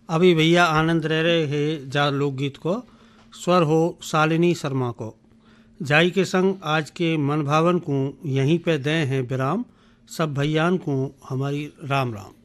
अभी भैया आनंद रह रहे हैं जा लोकगीत को। स्वर हो शालिनी शर्मा को। जाई के संग आज के मन भावन को यहीं पे दें हैं विराम। सब भैयान को हमारी राम राम।